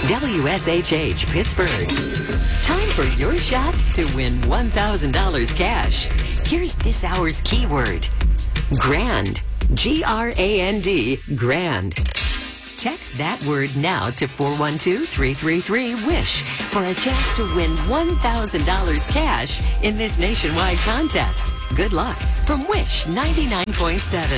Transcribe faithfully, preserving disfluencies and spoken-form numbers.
W S H H Pittsburgh. Time for your shot to win one thousand dollars cash. Here's this hour's keyword. Grand. G R A N D. Grand. Text that word now to four one two, three three three, WISH for a chance to win one thousand dollars cash in this nationwide contest. Good luck from Wish ninety-nine point seven.